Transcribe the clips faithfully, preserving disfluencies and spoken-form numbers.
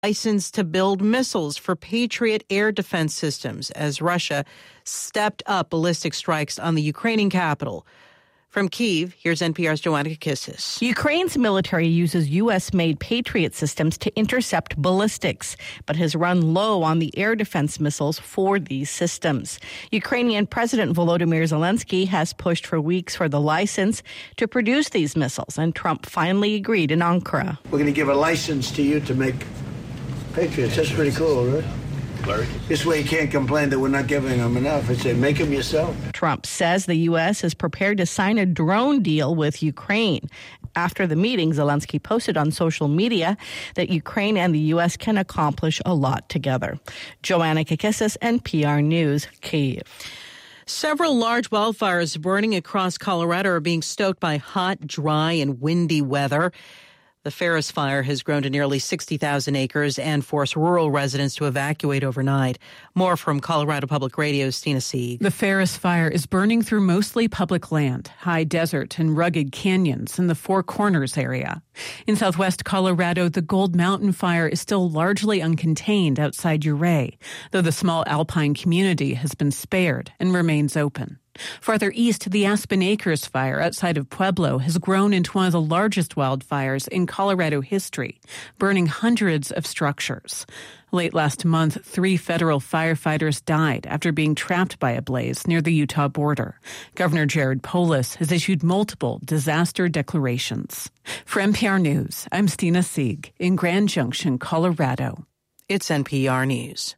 license to build missiles for Patriot air defense systems as Russia stepped up ballistic strikes on the Ukrainian capital. From Kyiv, here's N P R's Joanna Kakissis. Ukraine's military uses U S-made Patriot systems to intercept ballistics, but has run low on the air defense missiles for these systems. Ukrainian President Volodymyr Zelensky has pushed for weeks for the license to produce these missiles, and Trump finally agreed in Ankara. We're going to give a license to you to make Patriots. That's pretty cool, right? Larry. This way you can't complain that we're not giving them enough. I say, make them yourself. Trump says the U S is prepared to sign a drone deal with Ukraine. After the meeting, Zelensky posted on social media that Ukraine and the U S can accomplish a lot together. Joanna Kakissis, N P R News, Kyiv. Several large wildfires burning across Colorado are being stoked by hot, dry, and windy weather. The Ferris Fire has grown to nearly sixty thousand acres and forced rural residents to evacuate overnight. More from Colorado Public Radio's Stina Sieg. The Ferris Fire is burning through mostly public land, high desert, and rugged canyons in the Four Corners area. In southwest Colorado, the Gold Mountain Fire is still largely uncontained outside Ouray, though the small alpine community has been spared and remains open. Farther east, the Aspen Acres Fire outside of Pueblo has grown into one of the largest wildfires in Colorado history, burning hundreds of structures. Late last month, three federal firefighters died after being trapped by a blaze near the Utah border. Governor Jared Polis has issued multiple disaster declarations. For N P R News, I'm Stina Sieg in Grand Junction, Colorado. It's N P R News.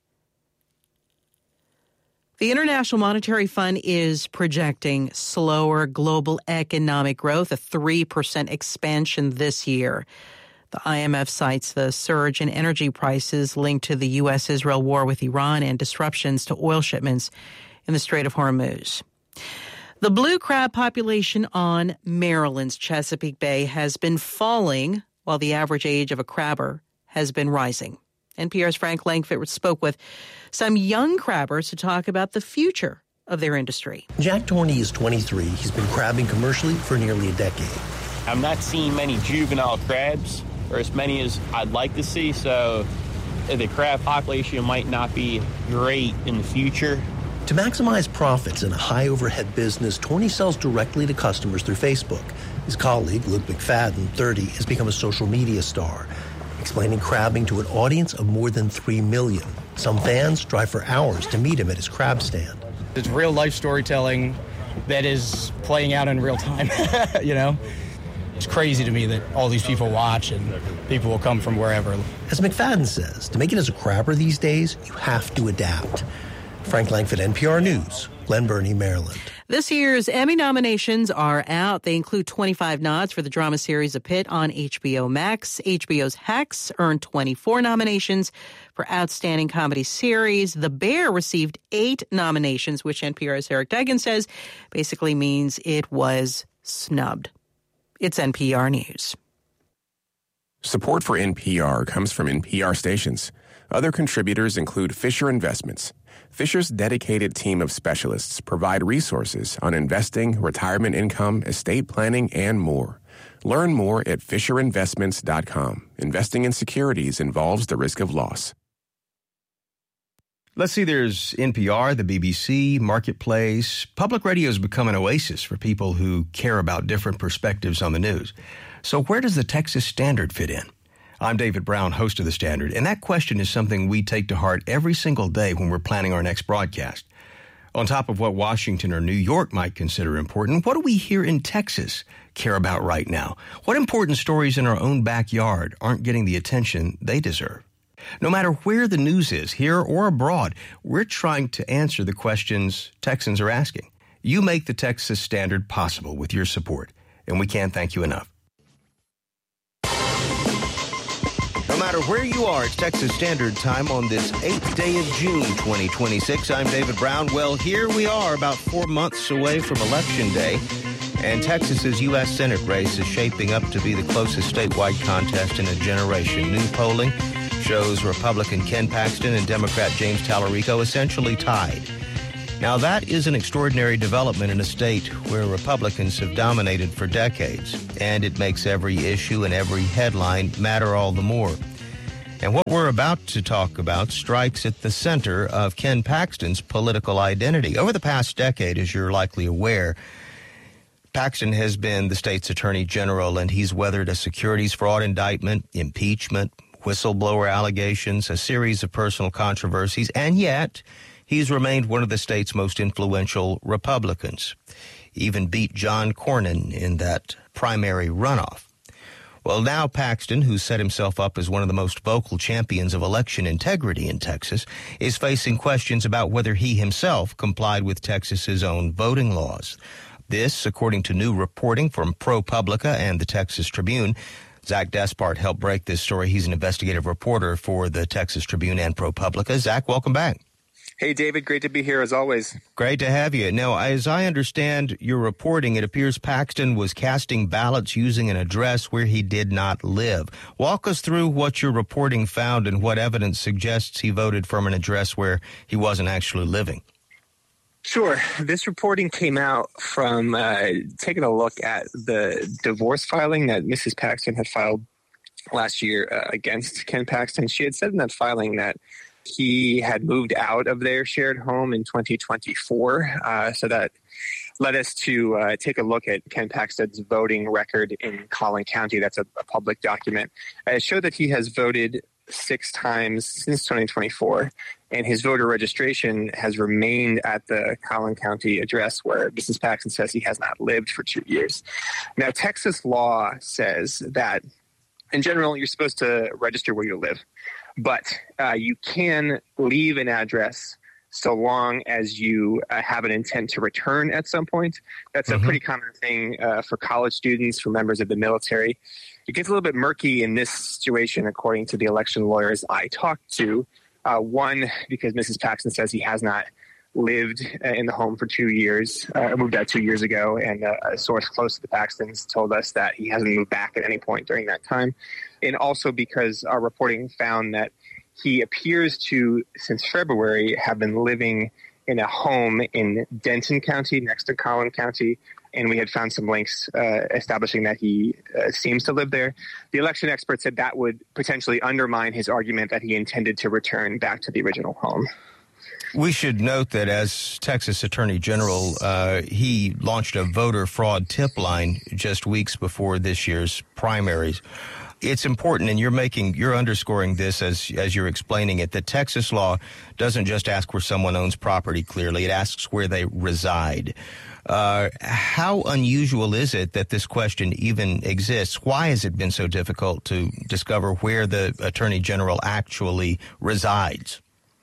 The International Monetary Fund is projecting slower global economic growth, a three percent expansion this year. The I M F cites the surge in energy prices linked to the U S Israel war with Iran and disruptions to oil shipments in the Strait of Hormuz. The blue crab population on Maryland's Chesapeake Bay has been falling, while the average age of a crabber has been rising. N P R's Frank Langfitt spoke with some young crabbers to talk about the future of their industry. Jack Torney is twenty-three. He's been crabbing commercially for nearly a decade. I'm not seeing many juvenile crabs, or as many as I'd like to see, so the crab population might not be great in the future. To maximize profits in a high-overhead business, Torney sells directly to customers through Facebook. His colleague, Luke McFadden, thirty, has become a social media star, explaining crabbing to an audience of more than three million. Some fans drive for hours to meet him at his crab stand. It's real-life storytelling that is playing out in real time, you know? It's crazy to me that all these people watch and people will come from wherever. As McFadden says, to make it as a crabber these days, you have to adapt. Frank Langfitt, N P R News, Glen Burnie, Maryland. This year's Emmy nominations are out. They include twenty-five nods for the drama series A Pit on H B O Max. H B O's Hacks earned twenty-four nominations for Outstanding Comedy Series. The Bear received eight nominations, which N P R's Eric Degan says basically means it was snubbed. It's N P R News. Support for N P R comes from N P R stations. Other contributors include Fisher Investments. Fisher's dedicated team of specialists provide resources on investing, retirement income, estate planning, and more. Learn more at fisher investments dot com. Investing in securities involves the risk of loss. Let's see, there's N P R, the B B C, Marketplace. Public radio has become an oasis for people who care about different perspectives on the news. So where does the Texas Standard fit in? I'm David Brown, host of The Standard, and that question is something we take to heart every single day when we're planning our next broadcast. On top of what Washington or New York might consider important, what do we here in Texas care about right now? What important stories in our own backyard aren't getting the attention they deserve? No matter where the news is, here or abroad, we're trying to answer the questions Texans are asking. You make the Texas Standard possible with your support, and we can't thank you enough. No matter where you are, it's Texas Standard Time on this eighth day of June, twenty twenty-six. I'm David Brown. Well, here we are about four months away from Election Day, and Texas's U S Senate race is shaping up to be the closest statewide contest in a generation. New polling shows Republican Ken Paxton and Democrat James Tallarico essentially tied. Now, that is an extraordinary development in a state where Republicans have dominated for decades, and it makes every issue and every headline matter all the more. And what we're about to talk about strikes at the center of Ken Paxton's political identity. Over the past decade, as you're likely aware, Paxton has been the state's attorney general, and he's weathered a securities fraud indictment, impeachment, whistleblower allegations, a series of personal controversies, and yet he's remained one of the state's most influential Republicans. He even beat John Cornyn in that primary runoff. Well, now Paxton, who set himself up as one of the most vocal champions of election integrity in Texas, is facing questions about whether he himself complied with Texas's own voting laws. This, according to new reporting from ProPublica and the Texas Tribune. Zach Despard helped break this story. He's an investigative reporter for the Texas Tribune and ProPublica. Zach, welcome back. Hey, David. Great to be here, as always. Great to have you. Now, as I understand your reporting, it appears Paxton was casting ballots using an address where he did not live. Walk us through what your reporting found and what evidence suggests he voted from an address where he wasn't actually living. Sure. This reporting came out from uh, taking a look at the divorce filing that Missus Paxton had filed last year uh, against Ken Paxton. She had said in that filing that he had moved out of their shared home in twenty twenty-four. Uh, so that led us to uh, take a look at Ken Paxton's voting record in Collin County. That's a, a public document. Uh, it showed that he has voted six times since twenty twenty-four, and his voter registration has remained at the Collin County address where Missus Paxton says he has not lived for two years. Now, Texas law says that, in general, you're supposed to register where you live, but uh, you can leave an address so long as you uh, have an intent to return at some point. That's mm-hmm. a pretty common thing uh, for college students, for members of the military. It gets a little bit murky in this situation, according to the election lawyers I talked to. Uh, one, because Missus Paxton says he has not lived uh, in the home for two years, uh, moved out two years ago, and uh, a source close to the Paxtons told us that he hasn't moved back at any point during that time. And also because our reporting found that he appears to, since February, have been living in a home in Denton County next to Collin County, and we had found some links uh, establishing that he uh, seems to live there. The election expert said that would potentially undermine his argument that he intended to return back to the original home. We should note that as Texas Attorney General, uh, he launched a voter fraud tip line just weeks before this year's primaries. It's important, and you're making, you're underscoring this as as you're explaining it, that Texas law doesn't just ask where someone owns property clearly, it asks where they reside. Uh, how unusual is it that this question even exists? Why has it been so difficult to discover where the Attorney General actually resides?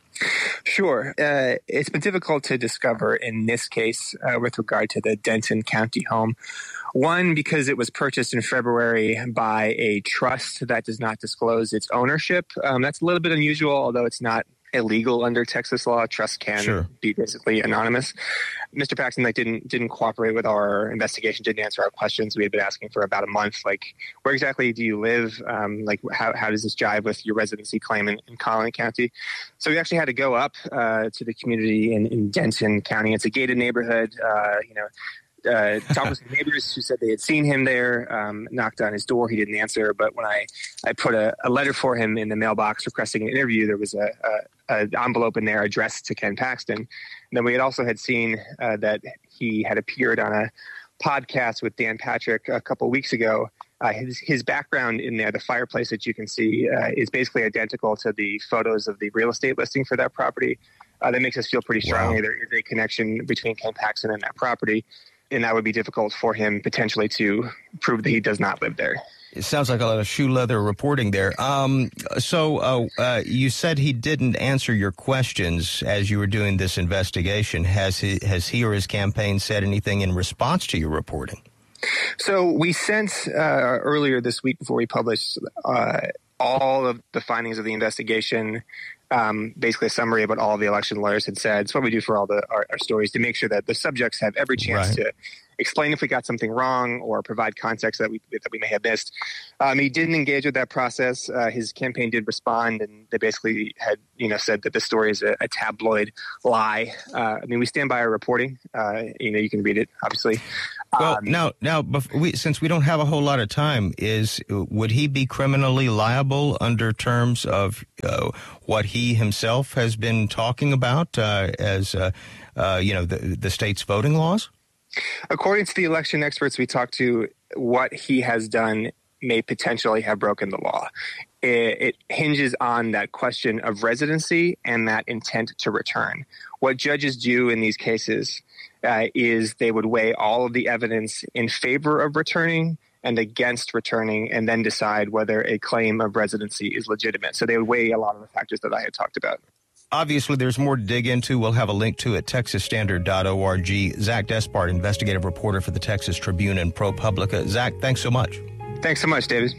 Sure. Uh, it's been difficult to discover in this case uh, with regard to the Denton County home. One, because it was purchased in February by a trust that does not disclose its ownership. Um, that's a little bit unusual, although it's not illegal under Texas law. Trusts can sure. be basically anonymous. Mister Paxton like didn't didn't cooperate with our investigation, didn't answer our questions. We had been asking for about a month, like, where exactly do you live? Um, like, how how does this jive with your residency claim in, in Collin County? So we actually had to go up uh, to the community in, in Denton County. It's a gated neighborhood, uh, you know. Uh, talked with some neighbors who said they had seen him there, um, knocked on his door. He didn't answer. But when I, I put a, a letter for him in the mailbox requesting an interview, there was a, a, a envelope in there addressed to Ken Paxton. And then we had also had seen uh, that he had appeared on a podcast with Dan Patrick a couple of weeks ago. Uh, his, his background in there, the fireplace that you can see, uh, is basically identical to the photos of the real estate listing for that property. Uh, that makes us feel pretty strongly wow. there is a connection between Ken Paxton and that property. And that would be difficult for him potentially to prove that he does not live there. It sounds like a lot of shoe leather reporting there. Um, so uh, uh, you said he didn't answer your questions as you were doing this investigation. Has he, has he or his campaign said anything in response to your reporting? So we sent uh, earlier this week before we published uh, all of the findings of the investigation, Um, basically a summary of what all of the election lawyers had said. It's what we do for all the our, our stories to make sure that the subjects have every chance right. to explain if we got something wrong or provide context that we that we may have missed. Um, he didn't engage with that process. Uh, his campaign did respond, and they basically had, you know, said that the story is a, a tabloid lie. Uh, I mean, we stand by our reporting. Uh, you know, you can read it, obviously. Well, um, now, now, we, since we don't have a whole lot of time, is would he be criminally liable under terms of uh, what he himself has been talking about uh, as, uh, uh, you know, the, the state's voting laws? According to the election experts we talked to, what he has done may potentially have broken the law. It, it hinges on that question of residency and that intent to return. What judges do in these cases uh, is they would weigh all of the evidence in favor of returning and against returning, and then decide whether a claim of residency is legitimate. So they would weigh a lot of the factors that I had talked about. Obviously, there's more to dig into. We'll have a link to it, texas standard dot org. Zach Despard, investigative reporter for the Texas Tribune and ProPublica. Zach, thanks so much. Thanks so much, David.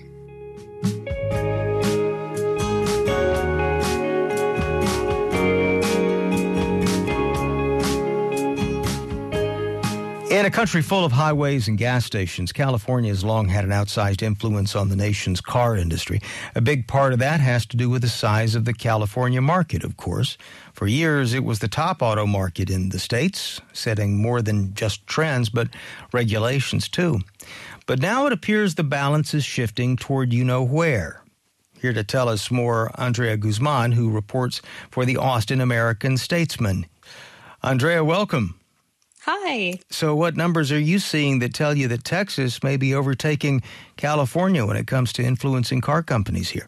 In a country full of highways and gas stations, California has long had an outsized influence on the nation's car industry. A big part of that has to do with the size of the California market, of course. For years, it was the top auto market in the states, setting more than just trends, but regulations too. But now it appears the balance is shifting toward you-know-where. Here to tell us more, Andrea Guzman, who reports for the Austin American-Statesman. Andrea, welcome. Hi. So what numbers are you seeing that tell you that Texas may be overtaking California when it comes to influencing car companies here?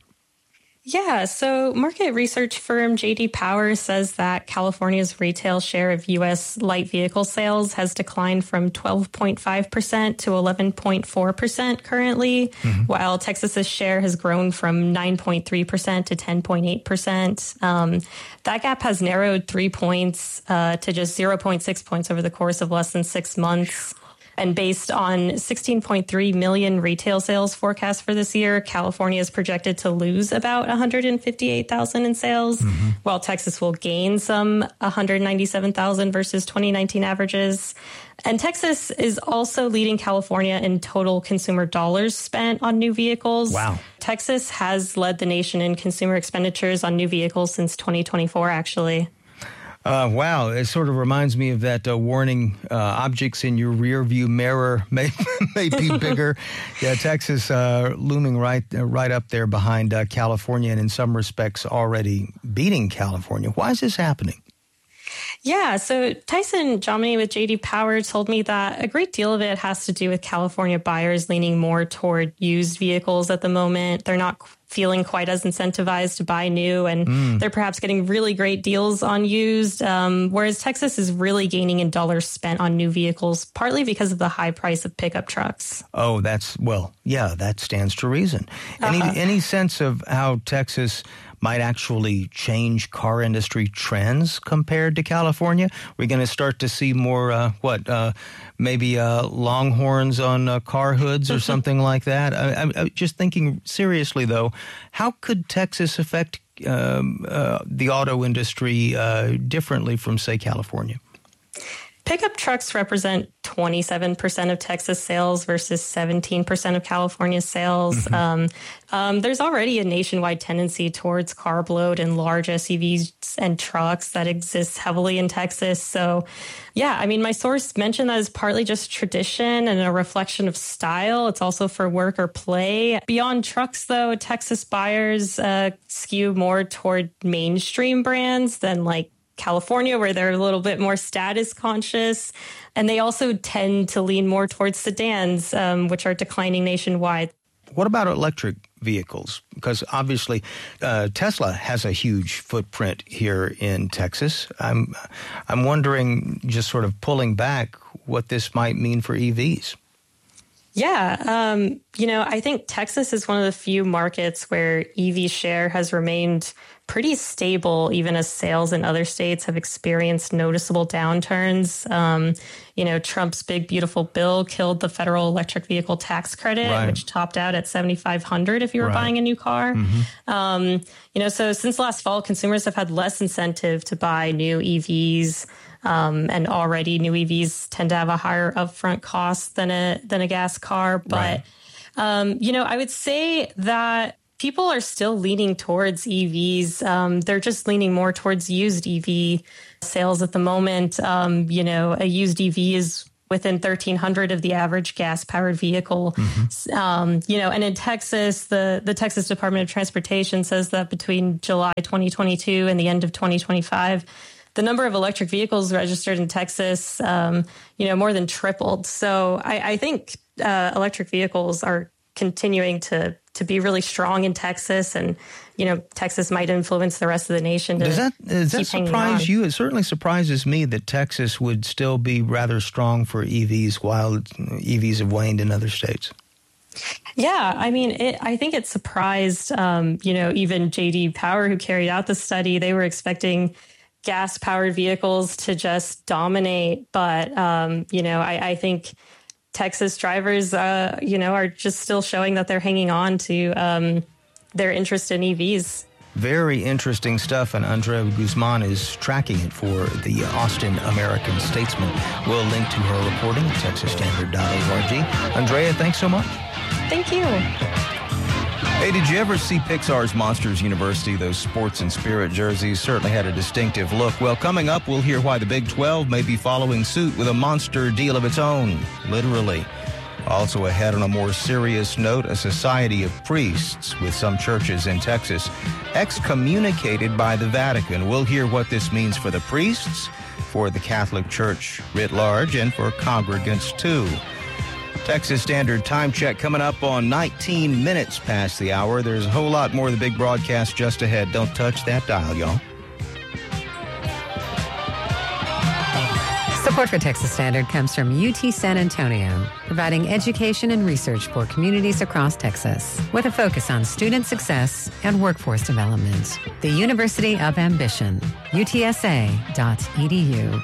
Yeah, so market research firm J D Power says that California's retail share of U S light vehicle sales has declined from twelve point five percent to eleven point four percent currently, mm-hmm. while Texas's share has grown from nine point three percent to ten point eight percent. Um, that gap has narrowed three points uh, to just zero point six points over the course of less than six months. And based on sixteen point three million retail sales forecast for this year, California is projected to lose about one hundred fifty-eight thousand in sales, mm-hmm. while Texas will gain some one hundred ninety-seven thousand versus twenty nineteen averages. And Texas is also leading California in total consumer dollars spent on new vehicles. Wow. Texas has led the nation in consumer expenditures on new vehicles since twenty twenty-four, actually. Uh, wow, it sort of reminds me of that uh, warning, uh, objects in your rearview mirror may may be bigger. Yeah, Texas uh, looming right uh, right up there behind uh, California, and in some respects already beating California. Why is this happening? Yeah, so Tyson Jominy with J D Power told me that a great deal of it has to do with California buyers leaning more toward used vehicles at the moment. They're not feeling quite as incentivized to buy new, and mm. they're perhaps getting really great deals on used, um, whereas Texas is really gaining in dollars spent on new vehicles, partly because of the high price of pickup trucks. Oh, that's, well, yeah, that stands to reason. Any, uh-huh. any sense of how Texas might actually change car industry trends compared to California? We're going to start to see more, uh, what, uh, maybe uh, Longhorns on uh, car hoods or something like that? I, I'm, I'm just thinking seriously, though, how could Texas affect um, uh, the auto industry uh, differently from, say, California? Pickup trucks represent twenty-seven percent of Texas sales versus seventeen percent of California's sales. Mm-hmm. Um, um, there's already a nationwide tendency towards carb load and large S U Vs and trucks that exists heavily in Texas. So, yeah, I mean, my source mentioned that is partly just tradition and a reflection of style. It's also for work or play. Beyond trucks, though, Texas buyers uh, skew more toward mainstream brands than like California, where they're a little bit more status conscious. And they also tend to lean more towards sedans, um, which are declining nationwide. What about electric vehicles? Because obviously uh, Tesla has a huge footprint here in Texas. I'm, I'm wondering, just sort of pulling back, what this might mean for E Vs. Yeah. Um, you know, I think Texas is one of the few markets where E V share has remained pretty stable, even as sales in other states have experienced noticeable downturns. Um, you know, Trump's big, beautiful bill killed the federal electric vehicle tax credit, right, which topped out at seventy-five hundred dollars if you were right. buying a new car. Mm-hmm. Um, you know, so since last fall, consumers have had less incentive to buy new E Vs. Um, and already new E Vs tend to have a higher upfront cost than a than a gas car. But, right. um, you know, I would say that people are still leaning towards E Vs. Um, they're just leaning more towards used E V sales at the moment. Um, you know, a used E V is within thirteen hundred of the average gas-powered vehicle. Mm-hmm. Um, you know, and in Texas, the, the Texas Department of Transportation says that between July twenty twenty-two and the end of twenty twenty-five, the number of electric vehicles registered in Texas, um, you know, more than tripled. So I, I think uh, electric vehicles are continuing to to be really strong in Texas, and you know, Texas might influence the rest of the nation. To does that does that surprise you? It certainly surprises me that Texas would still be rather strong for E Vs while E Vs have waned in other states. Yeah, I mean, it, I think it surprised, um, you know, even J D Power, who carried out the study. They were expecting gas-powered vehicles to just dominate. But, um, you know, I, I think Texas drivers, uh, you know, are just still showing that they're hanging on to um, their interest in E Vs. Very interesting stuff, and Andrea Guzman is tracking it for the Austin American Statesman. We'll link to her reporting at texas standard dot org. Andrea, thanks so much. Thank you. Hey, did you ever see Pixar's Monsters University? Those sports and spirit jerseys certainly had a distinctive look. Well, coming up, we'll hear why the Big twelve may be following suit with a monster deal of its own, literally. Also ahead on a more serious note, a society of priests with some churches in Texas excommunicated by the Vatican. We'll hear what this means for the priests, for the Catholic Church writ large, and for congregants, too. Texas Standard Time Check coming up on nineteen minutes past the hour. There's a whole lot more of the big broadcast just ahead. Don't touch that dial, y'all. Support for Texas Standard comes from U T San Antonio, providing education and research for communities across Texas, with a focus on student success and workforce development. The University of Ambition, U T S A dot E D U.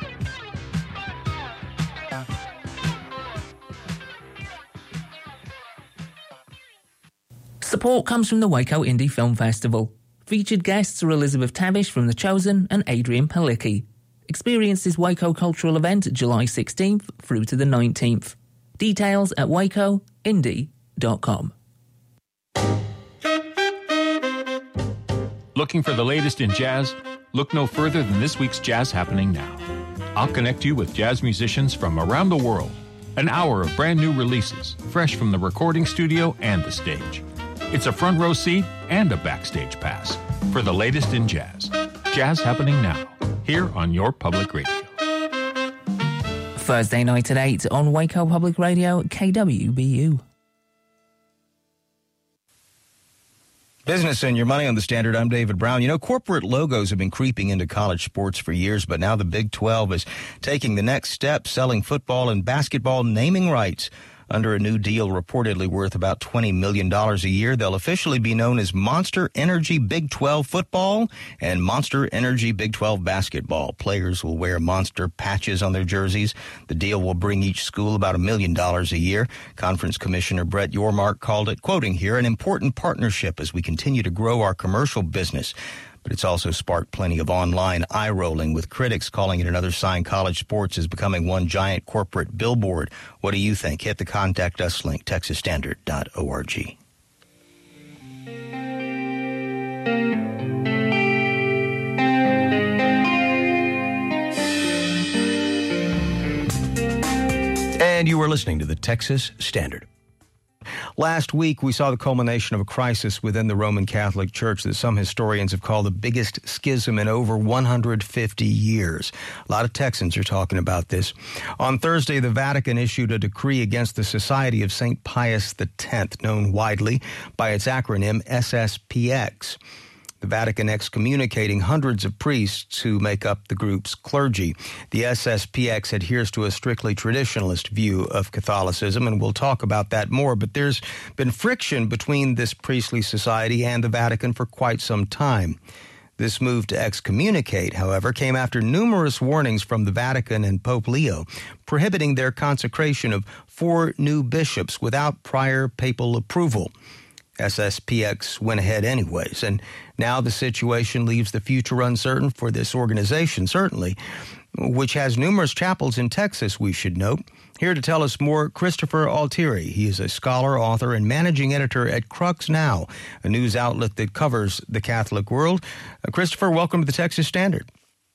Support comes from the Waco Indie Film Festival. Featured guests are Elizabeth Tavish from The Chosen and Adrian Palicki. Experience this Waco cultural event July sixteenth through to the nineteenth. Details at waco indie dot com. Looking for the latest in jazz? Look no further than this week's Jazz Happening Now. I'll connect you with jazz musicians from around the world. An hour of brand new releases, fresh from the recording studio and the stage. It's a front row seat and a backstage pass for the latest in jazz. Jazz Happening Now, here on your public radio. Thursday night at eight on Waco Public Radio, K W B U. Business and Your Money on the Standard. I'm David Brown. You know, corporate logos have been creeping into college sports for years, but now the Big twelve is taking the next step, selling football and basketball naming rights. Under a new deal reportedly worth about twenty million dollars a year, they'll officially be known as Monster Energy Big twelve Football and Monster Energy Big twelve Basketball. Players will wear Monster patches on their jerseys. The deal will bring each school about a million dollars a year. Conference Commissioner Brett Yormark called it, quoting here, an important partnership as we continue to grow our commercial business. But it's also sparked plenty of online eye-rolling, with critics calling it another sign college sports is becoming one giant corporate billboard. What do you think? Hit the Contact Us link, texas standard dot org. And you are listening to the Texas Standard. Last week, we saw the culmination of a crisis within the Roman Catholic Church that some historians have called the biggest schism in over one hundred fifty years. A lot of Texans are talking about this. On Thursday, the Vatican issued a decree against the Society of Saint Pius X, known widely by its acronym S S P X. The Vatican excommunicating hundreds of priests who make up the group's clergy. The S S P X adheres to a strictly traditionalist view of Catholicism, and we'll talk about that more. But there's been friction between this priestly society and the Vatican for quite some time. This move to excommunicate, however, came after numerous warnings from the Vatican and Pope Leo prohibiting their consecration of four new bishops without prior papal approval. S S P X went ahead anyways, and now the situation leaves the future uncertain for this organization, certainly, which has numerous chapels in Texas, we should note. Here to tell us more, Christopher Altieri. He is a scholar, author, and managing editor at Crux Now, a news outlet that covers the Catholic world. Uh, Christopher, welcome to the Texas Standard.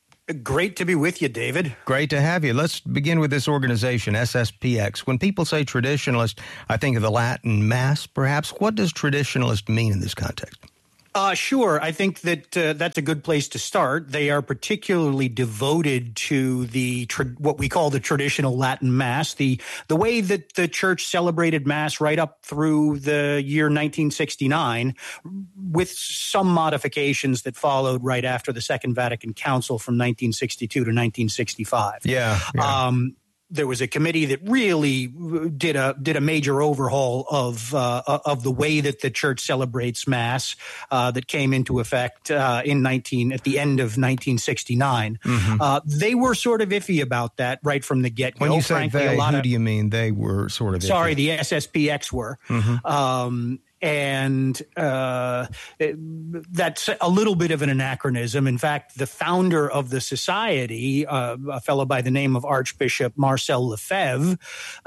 Great to be with you, David. Great to have you. Let's begin with this organization, S S P X. When people say traditionalist, I think of the Latin Mass, perhaps. What does traditionalist mean in this context? Uh, sure. I think that uh, that's a good place to start. They are particularly devoted to the tra- what we call the traditional Latin Mass, the the way that the Church celebrated Mass right up through the year nineteen sixty-nine, with some modifications that followed right after the Second Vatican Council from nineteen sixty-two to nineteen sixty-five. Yeah. yeah. Um, There was a committee that really did a did a major overhaul of uh, of the way that the Church celebrates Mass uh, that came into effect uh, in nineteen at the end of nineteen sixty-nine. Mm-hmm. Uh, they were sort of iffy about that right from the get go. When you say Frankly, they, a lot who of, do you mean? They were sort of sorry, iffy. the S S P X were. Mm-hmm. Um, And uh, it, that's a little bit of an anachronism. In fact, the founder of the society, uh, a fellow by the name of Archbishop Marcel Lefebvre,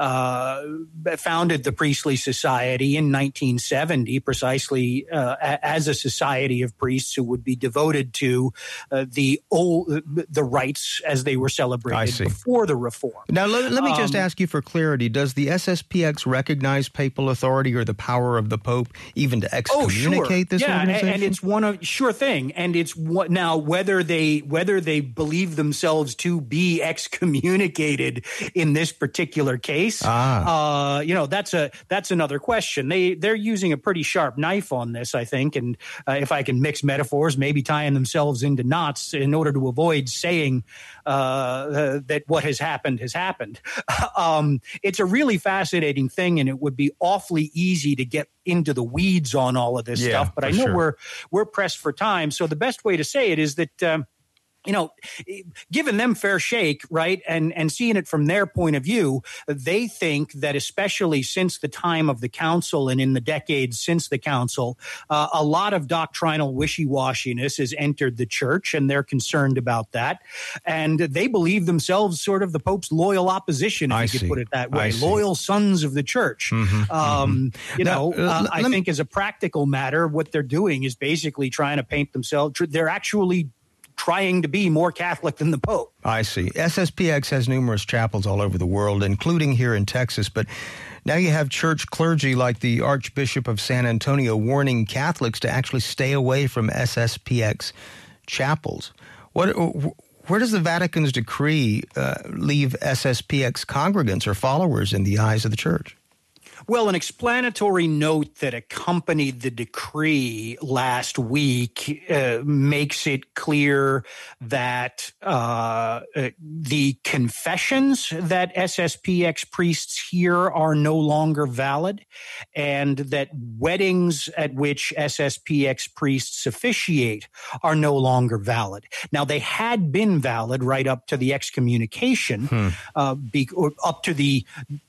uh, founded the Priestly Society in nineteen seventy, precisely uh, as a society of priests who would be devoted to uh, the old, the rites as they were celebrated before the Reform. Now, let, let me just um, ask you for clarity. Does the S S P X recognize papal authority or the power of the Pope even to excommunicate oh, sure. this yeah, organization? And it's one of sure thing. And it's what now whether they whether they believe themselves to be excommunicated in this particular case, ah. uh, you know, that's a that's another question. They they're using a pretty sharp knife on this, I think. And uh, if I can mix metaphors, maybe tying themselves into knots in order to avoid saying uh, uh, that what has happened has happened. um, it's a really fascinating thing, and it would be awfully easy to get into the weeds on all of this yeah, stuff, but I know sure. we're we're pressed for time. So the best way to say it is that um, you know, giving them fair shake, right, and and seeing it from their point of view, they think that especially since the time of the council and in the decades since the council, uh, a lot of doctrinal wishy-washiness has entered the church, and they're concerned about that. And they believe themselves sort of the Pope's loyal opposition, if I you see. could put it that way, I see. loyal sons of the church. Mm-hmm, um, mm-hmm. You Now, know, uh, uh, I me- think as a practical matter, what they're doing is basically trying to paint themselves. They're actually trying to be more Catholic than the Pope. I see. S S P X has numerous chapels all over the world, including here in Texas, but now you have church clergy like the Archbishop of San Antonio warning Catholics to actually stay away from S S P X chapels. What, where does the Vatican's decree uh, leave S S P X congregants or followers in the eyes of the church? Well, an explanatory note that accompanied the decree last week uh, makes it clear that uh, uh, the confessions that S S P X priests hear are no longer valid, and that weddings at which S S P X priests officiate are no longer valid. Now, they had been valid right up to the excommunication, hmm. uh, be, or up to the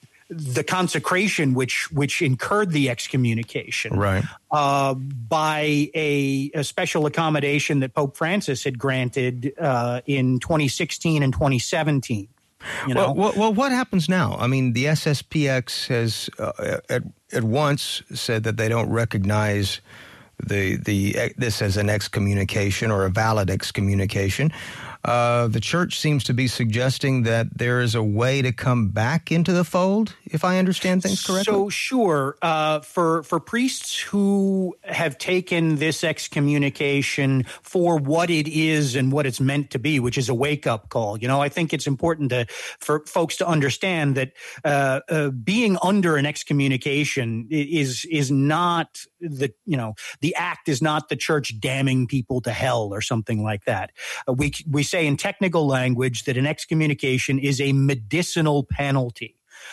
the consecration which which incurred the excommunication, right, uh, by a, a special accommodation that Pope Francis had granted uh, in twenty sixteen and twenty seventeen. You know? well, well, well, what happens now? I mean, the S S P X has uh, at, at once said that they don't recognize the the this as an excommunication or a valid excommunication. Uh, the church seems to be suggesting that there is a way to come back into the fold, if I understand things correctly. So, sure, uh, for for priests who have taken this excommunication for what it is and what it's meant to be, which is a wake-up call, you know, I think it's important to for folks to understand that uh, uh, being under an excommunication is is not the you know the act is not the church damning people to hell or something like that. Uh, we we say in technical language that an excommunication is a medicinal penalty,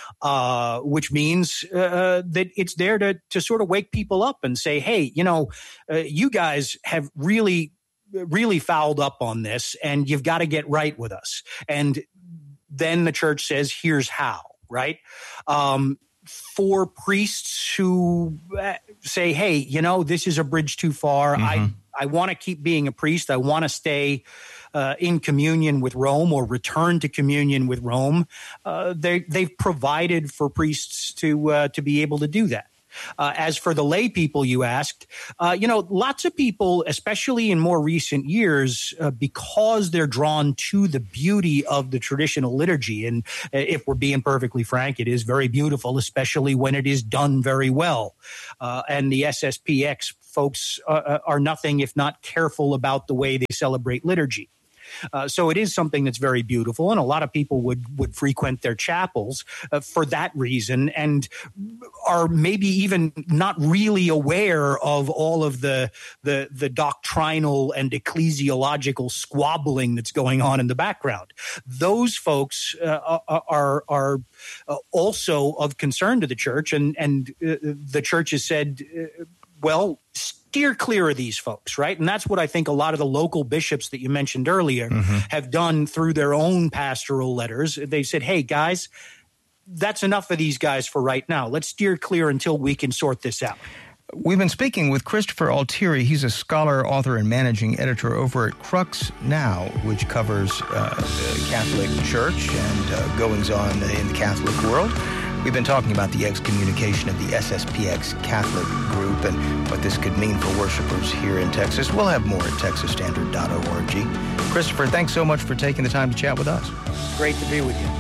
uh, which means uh, that it's there to to sort of wake people up and say, hey, you know, uh, you guys have really really fouled up on this, and you've got to get right with us. And then the church says, here's how, right? Um, for priests who say, hey, you know, this is a bridge too far. Mm-hmm. I, I want to keep being a priest. I want to stay uh, in communion with Rome or return to communion with Rome. Uh, they, they've provided for priests to uh, to be able to do that. Uh, as for the lay people you asked, uh, you know, lots of people, especially in more recent years, uh, because they're drawn to the beauty of the traditional liturgy. And uh, if we're being perfectly frank, it is very beautiful, especially when it is done very well. Uh, and the S S P X folks uh, are nothing if not careful about the way they celebrate liturgy. Uh, so it is something that's very beautiful, and a lot of people would would frequent their chapels uh, for that reason, and are maybe even not really aware of all of the the the doctrinal and ecclesiological squabbling that's going on in the background. Those folks uh, are are also of concern to the church, and and uh, the church has said, uh, well, steer clear of these folks, right? And that's what I think a lot of the local bishops that you mentioned earlier mm-hmm. have done through their own pastoral letters. They said, hey, guys, that's enough of these guys for right now. Let's steer clear until we can sort this out. We've been speaking with Christopher Altieri. He's a scholar, author, and managing editor over at Crux Now, which covers uh, the Catholic Church and uh, goings-on in the Catholic world. We've been talking about the excommunication of the S S P X Catholic group and what this could mean for worshipers here in Texas. We'll have more at texas standard dot org. Christopher, thanks so much for taking the time to chat with us. Great to be with you.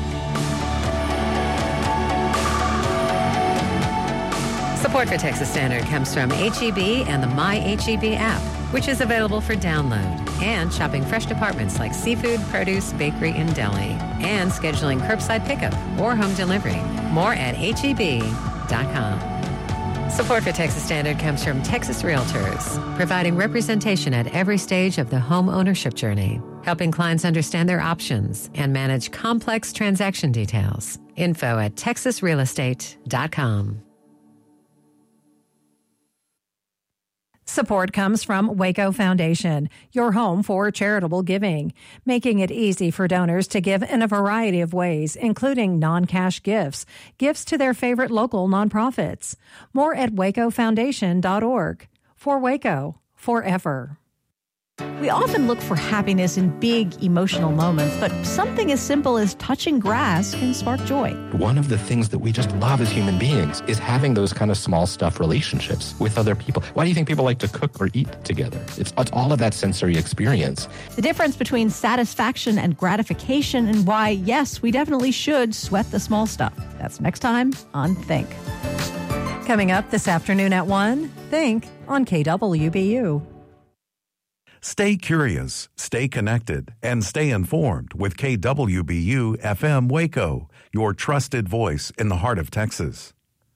Support for Texas Standard comes from H E B and the My H E B app, which is available for download, and shopping fresh departments like seafood, produce, bakery, and deli, and scheduling curbside pickup or home delivery. More at H E B dot com. Support for Texas Standard comes from Texas Realtors, providing representation at every stage of the home ownership journey, helping clients understand their options and manage complex transaction details. Info at texas real estate dot com. Support comes from Waco Foundation, your home for charitable giving, making it easy for donors to give in a variety of ways, including non-cash gifts, gifts to their favorite local nonprofits. More at waco foundation dot org. For Waco, forever. We often look for happiness in big emotional moments, but something as simple as touching grass can spark joy. One of the things that we just love as human beings is having those kind of small stuff relationships with other people. Why do you think people like to cook or eat together? It's, it's all of that sensory experience. The difference between satisfaction and gratification, and why, yes, we definitely should sweat the small stuff. That's next time on Think. Coming up this afternoon at one, Think on K W B U. Stay curious, stay connected, and stay informed with K W B U F M Waco, your trusted voice in the heart of Texas.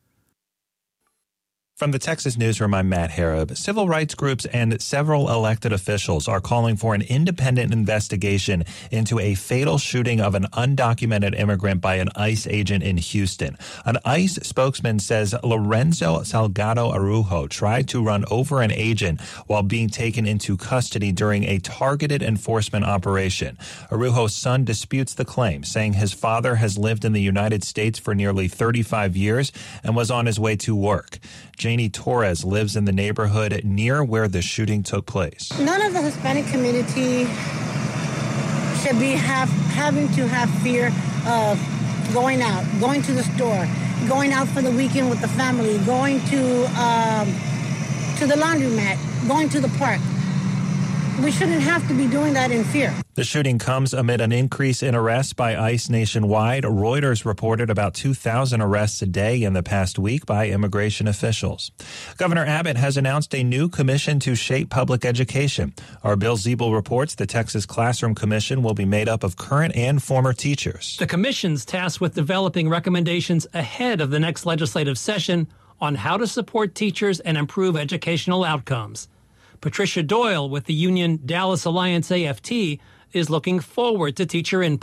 From the Texas Newsroom, I'm Matt Harrop. Civil rights groups and several elected officials are calling for an independent investigation into a fatal shooting of an undocumented immigrant by an ICE agent in Houston. An ICE spokesman says Lorenzo Salgado Arujo tried to run over an agent while being taken into custody during a targeted enforcement operation. Arujo's son disputes the claim, saying his father has lived in the United States for nearly thirty-five years and was on his way to work. Janie Torres lives in the neighborhood near where the shooting took place. None of the Hispanic community should be have, having to have fear of going out, going to the store, going out for the weekend with the family, going to um, to the laundromat, going to the park. We shouldn't have to be doing that in fear. The shooting comes amid an increase in arrests by ICE nationwide. Reuters reported about two thousand arrests a day in the past week by immigration officials. Governor Abbott has announced a new commission to shape public education. Our Bill Ziebel reports the Texas Classroom Commission will be made up of current and former teachers. The commission's tasked with developing recommendations ahead of the next legislative session on how to support teachers and improve educational outcomes. Patricia Doyle with the union Dallas Alliance A F T is looking forward to teacher input.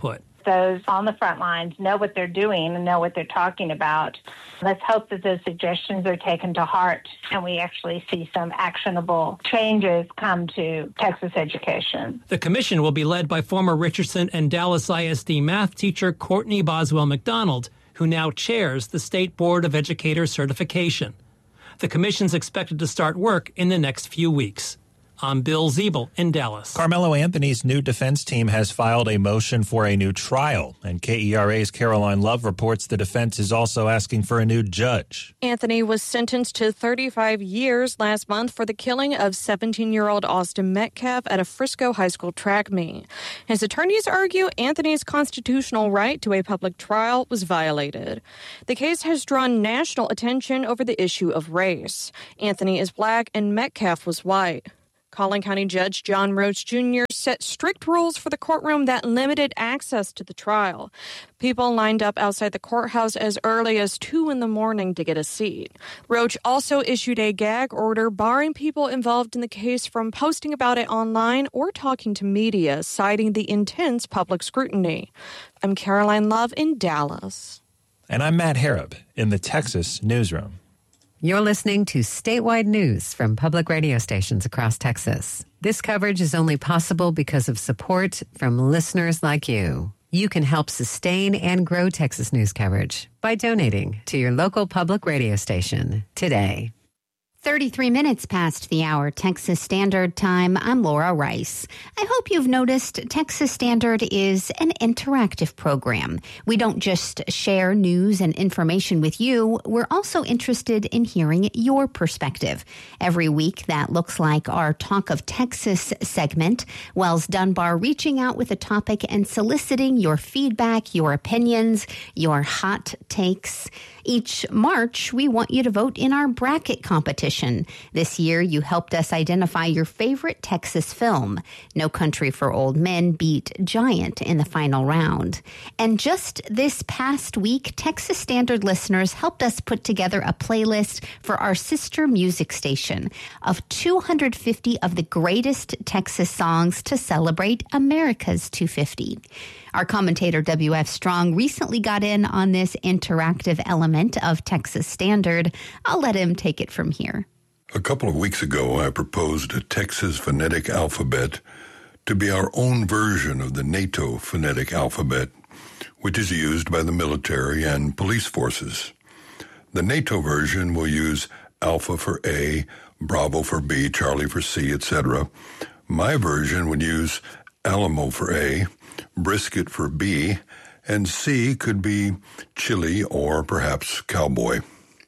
those on the front lines know what they're doing and know what they're talking about. Let's hope that those suggestions are taken to heart and we actually see some actionable changes come to Texas education. The commission will be led by former Richardson and Dallas I S D math teacher Courtney Boswell McDonald, who now chairs the State Board of Educators certification. The commission's expected to start work in the next few weeks. I'm Bill Ziebel in Dallas. Carmelo Anthony's new defense team has filed a motion for a new trial, and K E R A's Caroline Love reports the defense is also asking for a new judge. Anthony was sentenced to thirty-five years last month for the killing of seventeen-year-old Austin Metcalf at a Frisco high school track meet. His attorneys argue Anthony's constitutional right to a public trial was violated. The case has drawn national attention over the issue of race. Anthony is black and Metcalf was white. Collin County Judge John Roach Junior set strict rules for the courtroom that limited access to the trial. People lined up outside the courthouse as early as two in the morning to get a seat. Roach also issued a gag order barring people involved in the case from posting about it online or talking to media, citing the intense public scrutiny. I'm Caroline Love in Dallas. And I'm Matt Harrop in the Texas Newsroom. You're listening to statewide news from public radio stations across Texas. This coverage is only possible because of support from listeners like you. You can help sustain and grow Texas news coverage by donating to your local public radio station today. thirty-three minutes past the hour, Texas Standard Time. I'm Laura Rice. I hope you've noticed Texas Standard is an interactive program. We don't just share news and information with you. We're also interested in hearing your perspective. Every week, that looks like our Talk of Texas segment. Wells Dunbar reaching out with a topic and soliciting your feedback, your opinions, your hot takes. Each March, we want you to vote in our bracket competition. This year, you helped us identify your favorite Texas film. No Country for Old Men beat Giant in the final round. And just this past week, Texas Standard listeners helped us put together a playlist for our sister music station of two hundred fifty of the greatest Texas songs to celebrate America's two hundred fifty. Our commentator, W F Strong, recently got in on this interactive element of Texas Standard. I'll let him take it from here. A couple of weeks ago, I proposed a Texas phonetic alphabet to be our own version of the NATO phonetic alphabet, which is used by the military and police forces. The NATO version will use Alpha for A, Bravo for B, Charlie for C, et cetera. My version would use Alamo for A, Brisket for B, and C could be chili or perhaps cowboy.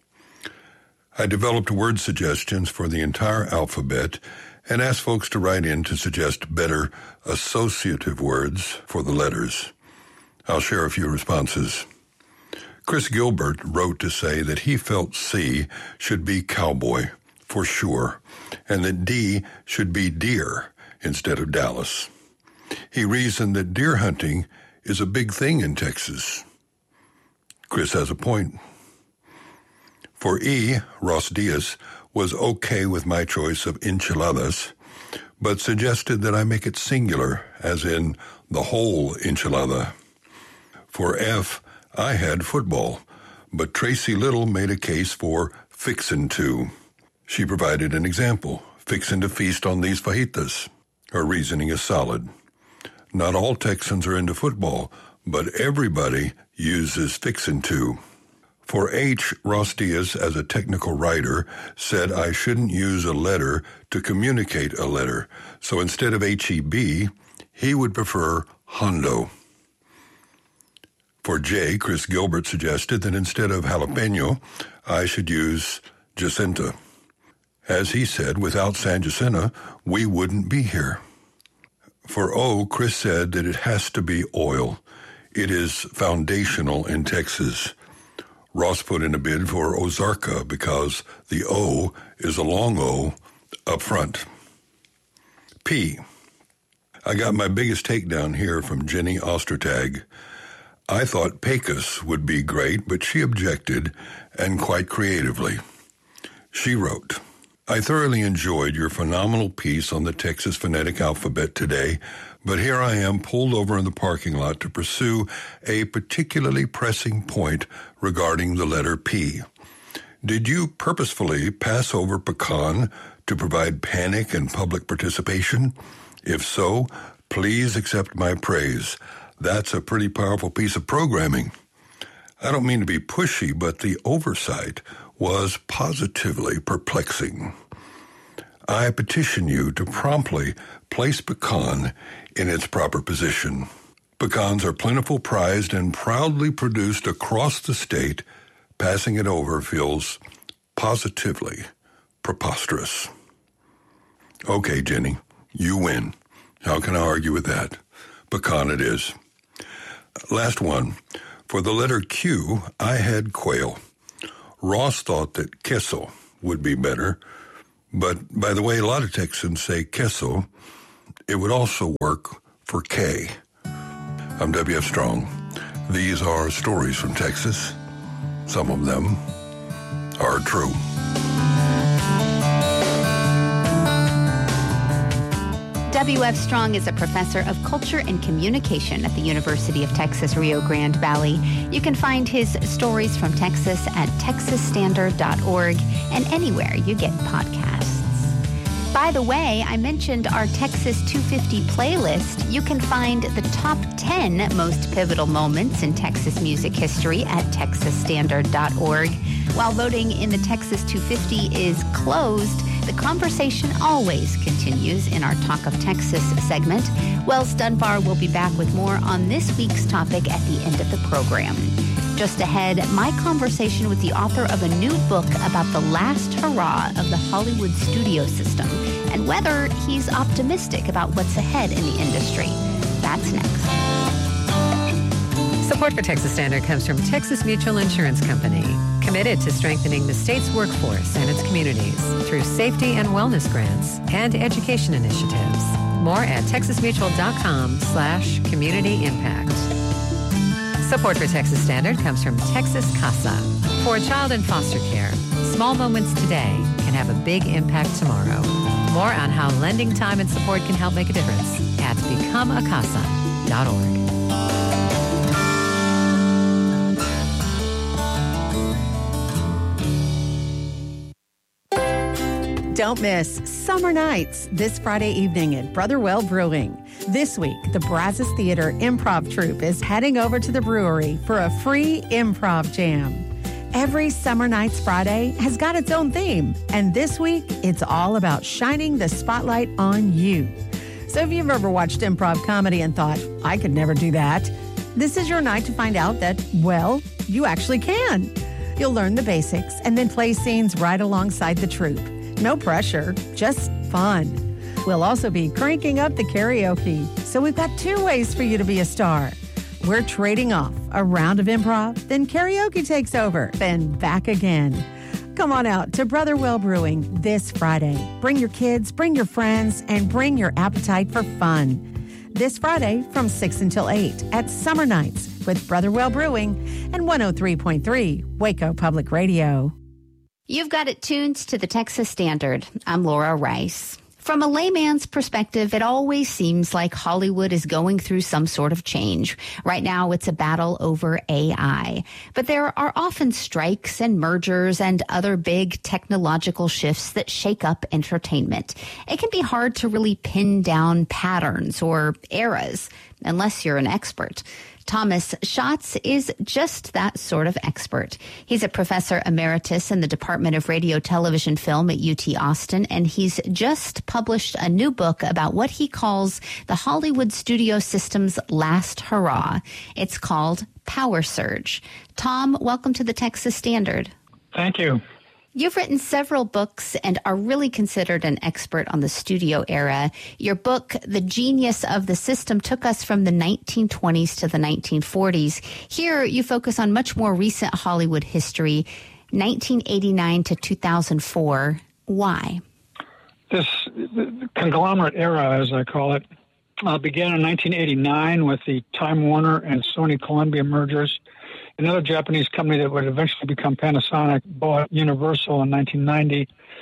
I developed word suggestions for the entire alphabet and asked folks to write in to suggest better associative words for the letters. I'll share a few responses. Chris Gilbert wrote to say that he felt C should be cowboy, for sure, and that D should be deer instead of Dallas. He reasoned that deer hunting is a big thing in Texas. Chris has a point. For E, Ross Diaz was okay with my choice of enchiladas, but suggested that I make it singular, as in the whole enchilada. For F, I had football, but Tracy Little made a case for fixin' to. She provided an example, fixin' to feast on these fajitas. Her reasoning is solid. Not all Texans are into football, but everybody uses fixin' to. For H, Ross Diaz, as a technical writer, said I shouldn't use a letter to communicate a letter, so instead of H E B, he would prefer Hondo. For J, Chris Gilbert suggested that instead of jalapeno, I should use Jacinta. As he said, without San Jacinta, we wouldn't be here. For O, Chris said that it has to be oil. It is foundational in Texas. Ross put in a bid for Ozarka because the O is a long O up front. P. I got my biggest takedown here from Jenny Ostertag. I thought Pecos would be great, but she objected, and quite creatively. She wrote, I thoroughly enjoyed your phenomenal piece on the Texas phonetic alphabet today, but here I am pulled over in the parking lot to pursue a particularly pressing point regarding the letter P. Did you purposefully pass over pecan to provide panic and public participation? If so, please accept my praise. That's a pretty powerful piece of programming. I don't mean to be pushy, but the oversight was positively perplexing. I petition you to promptly place pecan in its proper position. Pecans are plentiful, prized, and proudly produced across the state. Passing it over feels positively preposterous. Okay, Jenny, you win. How can I argue with that? Pecan it is. Last one. For the letter Q, I had quail. Ross thought that queso would be better, but by the way a lot of Texans say queso, it would also work for K. I'm W F Strong. These are stories from Texas. Some of them are true. W F Strong is a professor of culture and communication at the University of Texas, Rio Grande Valley. You can find his stories from Texas at texas standard dot org and anywhere you get podcasts. By the way, I mentioned our Texas two fifty playlist. You can find the top ten most pivotal moments in Texas music history at texas standard dot org. While voting in the Texas two fifty is closed, the conversation always continues in our Talk of Texas segment. Wells Dunbar will be back with more on this week's topic at the end of the program. Just ahead, my conversation with the author of a new book about the last hurrah of the Hollywood studio system and whether he's optimistic about what's ahead in the industry. That's next. Support for Texas Standard comes from Texas Mutual Insurance Company, committed to strengthening the state's workforce and its communities through safety and wellness grants and education initiatives. More at texas mutual dot com slash community impact. Support for Texas Standard comes from Texas Casa. For a child in foster care, small moments today can have a big impact tomorrow. More on how lending time and support can help make a difference at become a casa dot org. Don't miss Summer Nights this Friday evening at Brotherwell Brewing. This week, the Brazos Theater Improv Troupe is heading over to the brewery for a free improv jam. Every Summer Nights Friday has got its own theme, and this week, it's all about shining the spotlight on you. So if you've ever watched improv comedy and thought, I could never do that, this is your night to find out that, well, you actually can. You'll learn the basics and then play scenes right alongside the troupe. No pressure, just fun. We'll also be cranking up the karaoke, so we've got two ways for you to be a star. We're trading off a round of improv, then karaoke takes over, then back again. Come on out to Brotherwell Brewing this Friday. Bring your kids, bring your friends, and bring your appetite for fun. This Friday from six until eight at Summer Nights with Brotherwell Brewing and one oh three point three Waco Public Radio. You've got it tuned to the Texas Standard. I'm Laura Rice. From a layman's perspective, it always seems like Hollywood is going through some sort of change. Right now, it's a battle over A I. But there are often strikes and mergers and other big technological shifts that shake up entertainment. It can be hard to really pin down patterns or eras, unless you're an expert. Thomas Schatz is just that sort of expert. He's a professor emeritus in the Department of Radio, Television, Film at U T Austin, and he's just published a new book about what he calls the Hollywood studio system's last hurrah. It's called Power Surge. Tom, welcome to the Texas Standard. Thank you. You've written several books and are really considered an expert on the studio era. Your book, The Genius of the System, took us from the nineteen twenties to the nineteen forties. Here, you focus on much more recent Hollywood history, nineteen eighty-nine to two thousand four. Why? This conglomerate era, as I call it, uh, began in nineteen eighty-nine with the Time Warner and Sony Columbia mergers. Another Japanese company that would eventually become Panasonic bought Universal in nineteen ninety.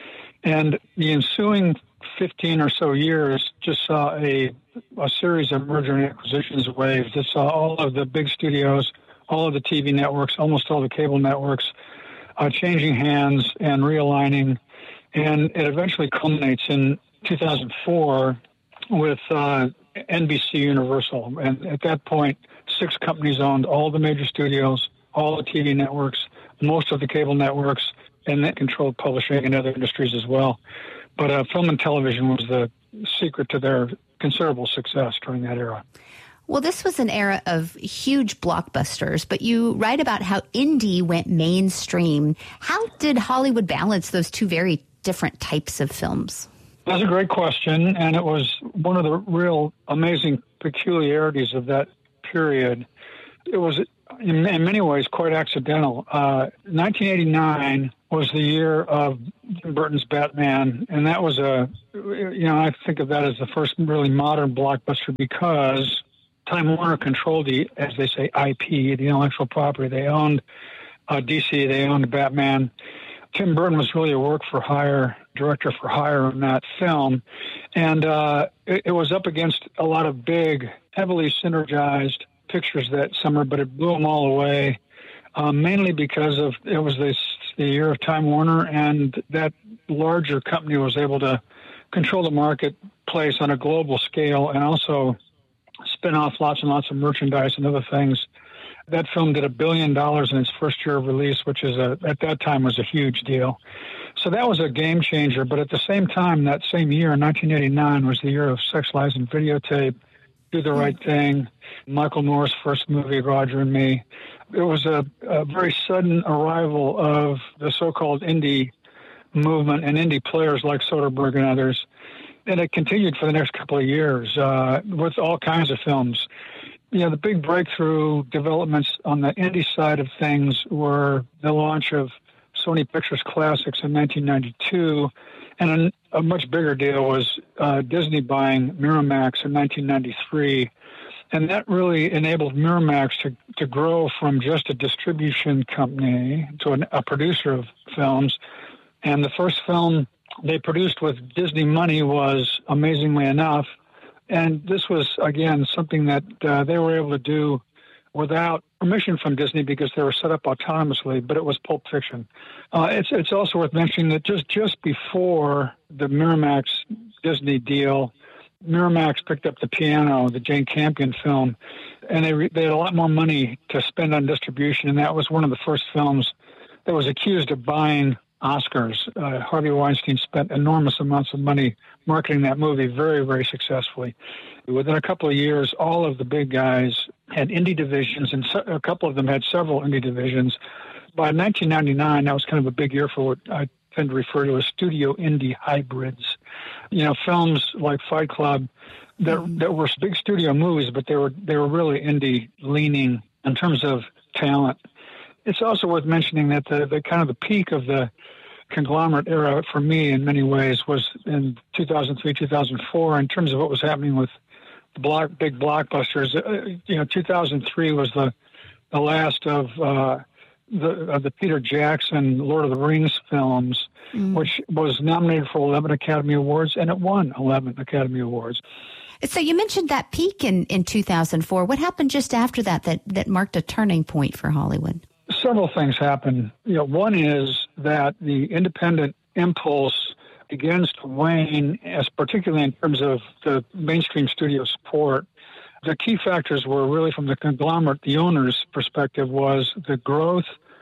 And the ensuing fifteen or so years just saw a, a series of merger and acquisitions waves that saw all of the big studios, all of the T V networks, almost all the cable networks uh, changing hands and realigning. And it eventually culminates in two thousand four with uh, N B C Universal. And at that point, six companies owned all the major studios, all the T V networks, most of the cable networks, and that controlled publishing and other industries as well. But uh, film and television was the secret to their considerable success during that era. Well, this was an era of huge blockbusters, but you write about how indie went mainstream. How did Hollywood balance those two very different types of films? That's a great question, and it was one of the real amazing peculiarities of that period. It was, in, in many ways, quite accidental. Uh, nineteen eighty-nine was the year of Tim Burton's Batman, and that was a, you know, I think of that as the first really modern blockbuster because Time Warner controlled the, as they say, I P, the intellectual property. They owned uh, D C, they owned Batman. Tim Burton was really a work-for-hire, director for hire on that film, and uh, it, it was up against a lot of big, heavily synergized pictures that summer, but it blew them all away, uh, mainly because of it was this, the year of Time Warner, and that larger company was able to control the marketplace on a global scale and also spin off lots and lots of merchandise and other things. That film did a billion dollars in its first year of release, which is a, at that time was a huge deal. So that was a game changer. But at the same time, that same year, nineteen eighty-nine, was the year of Sex, Lies, and Videotape, Do the Right Thing, Michael Moore's first movie, Roger and Me. It was a, a very sudden arrival of the so-called indie movement and indie players like Soderbergh and others. And it continued for the next couple of years uh, with all kinds of films. You know, the big breakthrough developments on the indie side of things were the launch of Sony Pictures Classics in nineteen ninety-two, and a, a much bigger deal was uh, Disney buying Miramax in nineteen ninety-three. And that really enabled Miramax to, to grow from just a distribution company to an, a producer of films. And the first film they produced with Disney money was, amazingly enough, and this was, again, something that uh, they were able to do without permission from Disney because they were set up autonomously, but it was Pulp Fiction. Uh, it's it's also worth mentioning that just, just before the Miramax-Disney deal, Miramax picked up The Piano, the Jane Campion film, and they, re- they had a lot more money to spend on distribution, and that was one of the first films that was accused of buying Oscars. Uh, Harvey Weinstein spent enormous amounts of money marketing that movie very, very successfully. Within a couple of years, all of the big guys had indie divisions, and so, a couple of them had several indie divisions. By nineteen ninety-nine, that was kind of a big year for what I tend to refer to as studio indie hybrids. You know, films like Fight Club that, mm-hmm. that were big studio movies, but they were they were really indie leaning in terms of talent. It's also worth mentioning that the, the kind of the peak of the conglomerate era for me in many ways was in two thousand three, two thousand four in terms of what was happening with the block, big blockbusters. Uh, you know, two thousand three was the the last of uh, the of the Peter Jackson Lord of the Rings films, mm. which was nominated for eleven Academy Awards, and it won eleven Academy Awards. So you mentioned that peak in, in two thousand four. What happened just after that that, that marked a turning point for Hollywood? Several things happen. You know, one is that the independent impulse begins to wane, as particularly in terms of the mainstream studio support. The key factors were really from the conglomerate, the owner's perspective, was the growth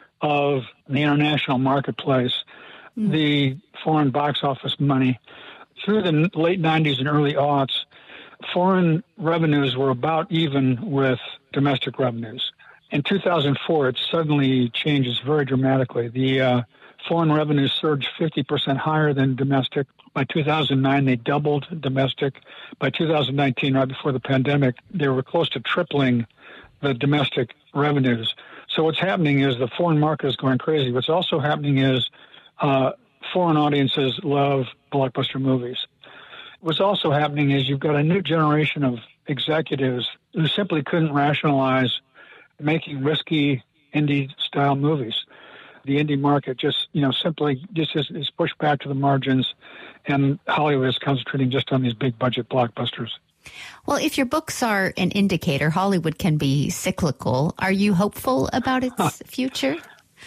of the international marketplace, mm. the foreign box office money. Through the late nineties and early aughts, foreign revenues were about even with domestic revenues. In two thousand four, it suddenly changes very dramatically. The uh, foreign revenues surged fifty percent higher than domestic. By two thousand nine, they doubled domestic. By two thousand nineteen, right before the pandemic, they were close to tripling the domestic revenues. So what's happening is the foreign market is going crazy. What's also happening is uh, foreign audiences love blockbuster movies. What's also happening is you've got a new generation of executives who simply couldn't rationalize making risky indie-style movies. the indie market just, you know, simply just is, is pushed back to the margins, and Hollywood is concentrating just on these big budget blockbusters. Well, if your books are an indicator, Hollywood can be cyclical. Are you hopeful about its huh. future?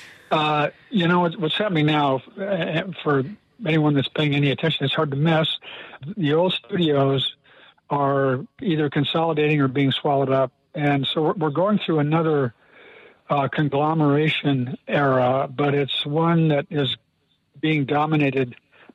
Uh, you know, what's happening now, uh, for anyone that's paying any attention, it's hard to miss. The old studios are either consolidating or being swallowed up. And so we're going through another uh, conglomeration era, but it's one that is being dominated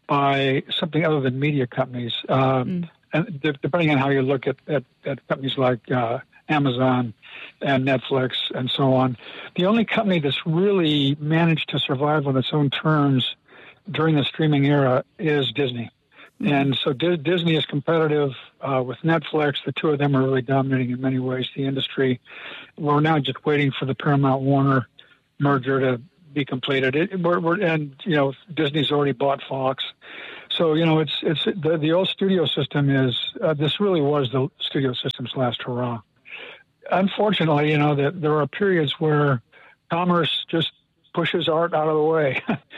by something other than media companies. Um, mm. And depending on how you look at, at, at companies like uh, Amazon and Netflix and so on, the only company that's really managed to survive on its own terms during the streaming era is Disney. Mm-hmm. And so D- Disney is competitive uh, with Netflix. The two of them are really dominating in many ways the industry. We're now just waiting for the Paramount-Warner merger to be completed. It, we're, we're, and, you know, Disney's already bought Fox. So, you know, it's it's the, the old studio system is, uh, this really was the studio system's last hurrah. Unfortunately, you know, that there are periods where commerce just pushes art out of the way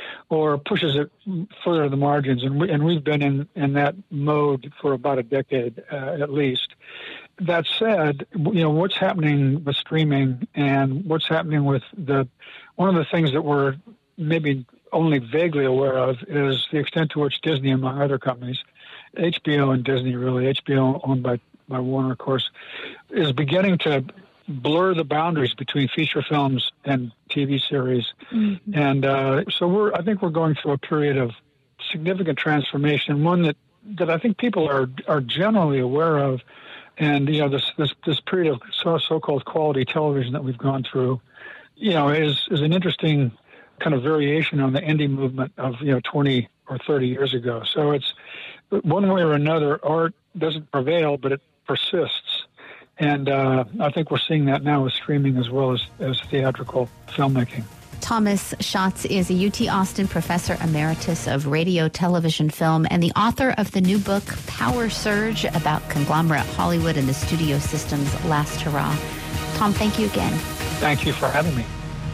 or pushes it further to the margins. And, we, and we've been in, in that mode for about a decade uh, at least. That said, you know, what's happening with streaming and what's happening with the, one of the things that we're maybe only vaguely aware of is the extent to which Disney, among other companies, H B O and Disney really, H B O owned by, by Warner, of course, is beginning to blur the boundaries between feature films and T V series. Mm-hmm. And uh, so we're, I think we're going through a period of significant transformation, one that, that I think people are are generally aware of. And, you know, this this, this period of so, so-called quality television that we've gone through, you know, is, is an interesting kind of variation on the indie movement of, you know, twenty or thirty years ago. So it's one way or another, art doesn't prevail, but it persists. And uh, I think we're seeing that now with streaming as well as, as theatrical filmmaking. Thomas Schatz is a U T Austin professor emeritus of radio, television, film, and the author of the new book, Power Surge, about conglomerate Hollywood and the studio system's last hurrah. Tom, thank you again. Thank you for having me.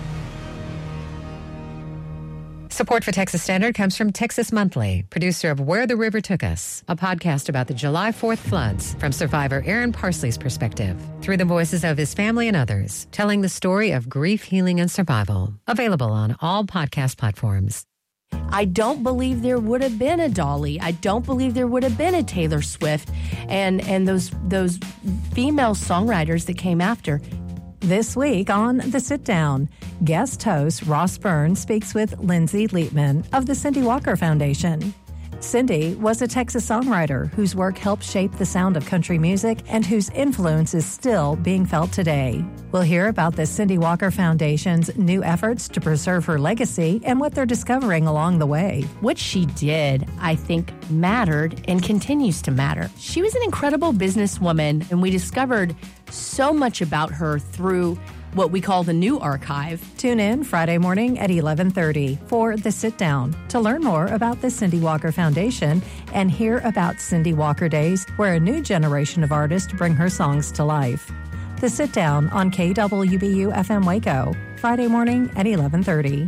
Support for Texas Standard comes from Texas Monthly, producer of Where the River Took Us, a podcast about the July fourth floods from survivor Aaron Parsley's perspective, through the voices of his family and others, telling the story of grief, healing, and survival. Available on all podcast platforms. I don't believe there would have been a Dolly. I don't believe there would have been a Taylor Swift and, and those those female songwriters that came after. This week on The Sit Down, guest host Ross Byrne speaks with Lindsay Liebman of the Cindy Walker Foundation. Cindy was a Texas songwriter whose work helped shape the sound of country music and whose influence is still being felt today. We'll hear about the Cindy Walker Foundation's new efforts to preserve her legacy and what they're discovering along the way. What she did, I think, mattered and continues to matter. She was an incredible businesswoman, and we discovered so much about her through what we call the new archive. Tune in Friday morning at eleven thirty for The Sit Down to learn more about the Cindy Walker Foundation and hear about Cindy Walker Days, where a new generation of artists bring her songs to life. The Sit Down on K W B U F M Waco, Friday morning at eleven thirty.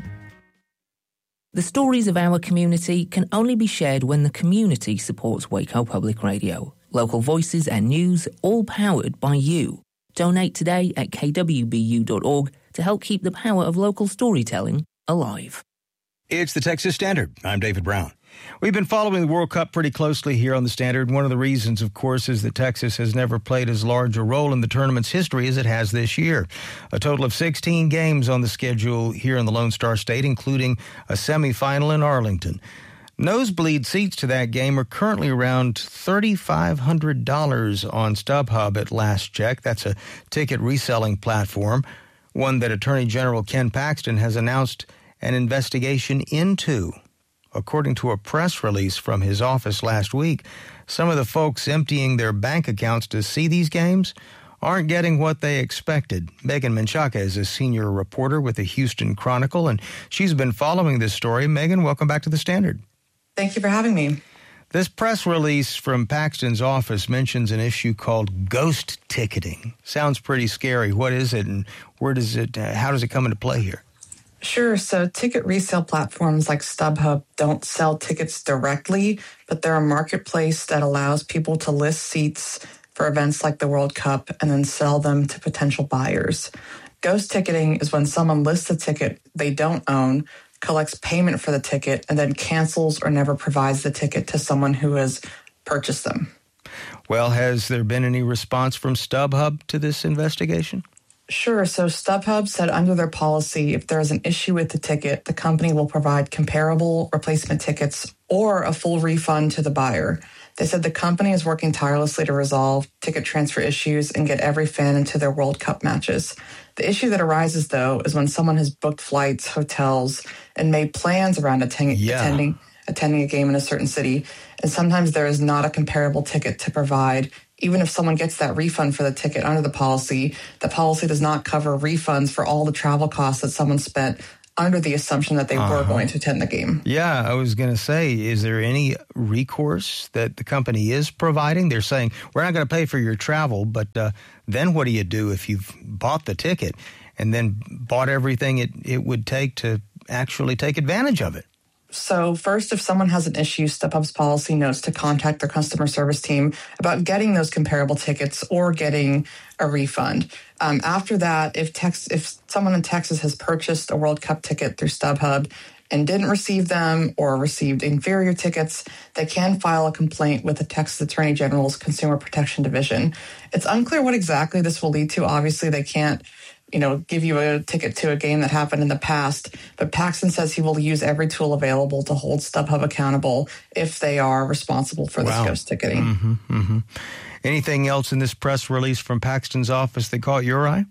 The stories of our community can only be shared when the community supports Waco Public Radio. Local voices and news, all powered by you. Donate today at k w b u dot org to help keep the power of local storytelling alive. It's the Texas Standard. I'm David Brown. We've been following the World Cup pretty closely here on the Standard. One of the reasons, of course, is that Texas has never played as large a role in the tournament's history as it has this year. A total of sixteen games on the schedule here in the Lone Star State, including a semifinal in Arlington. Nosebleed seats to that game are currently around three thousand five hundred dollars on StubHub at last check. That's a ticket reselling platform, one that Attorney General Ken Paxton has announced an investigation into. According to a press release from his office last week, some of the folks emptying their bank accounts to see these games aren't getting what they expected. Megan Menchaca is a senior reporter with the Houston Chronicle, and she's been following this story. Megan, welcome back to the Standard. Thank you for having me. This press release from Paxton's office mentions an issue called ghost ticketing. Sounds pretty scary. What is it, and where does it? Uh, how does it come into play here? Sure. So ticket resale platforms like StubHub don't sell tickets directly, but they're a marketplace that allows people to list seats for events like the World Cup and then sell them to potential buyers. Ghost ticketing is when someone lists a ticket they don't own, collects payment for the ticket, and then cancels or never provides the ticket to someone who has purchased them. Well, has there been any response from StubHub to this investigation? Sure. So StubHub said under their policy, if there is an issue with the ticket, the company will provide comparable replacement tickets or a full refund to the buyer. They said the company is working tirelessly to resolve ticket transfer issues and get every fan into their World Cup matches. The issue that arises, though, is when someone has booked flights, hotels, and made plans around attending, yeah. attending, attending a game in a certain city, and sometimes there is not a comparable ticket to provide. Even if someone gets that refund for the ticket under the policy, the policy does not cover refunds for all the travel costs that someone spent under the assumption that they uh-huh. were going to attend the game. Yeah, I was going to say, is there any recourse that the company is providing? They're saying, we're not going to pay for your travel, but uh, then what do you do if you've bought the ticket and then bought everything it, it would take to actually take advantage of it? So first, if someone has an issue, StubHub's policy notes to contact their customer service team about getting those comparable tickets or getting a refund. Um, after that, if tex- if someone in Texas has purchased a World Cup ticket through StubHub and didn't receive them or received inferior tickets, they can file a complaint with the Texas Attorney General's Consumer Protection Division. It's unclear what exactly this will lead to. Obviously, they can't you know, give you a ticket to a game that happened in the past. But Paxton says he will use every tool available to hold StubHub accountable if they are responsible for this wow. ghost ticketing. Mm-hmm, mm-hmm. Anything else in this press release from Paxton's office that caught your eye?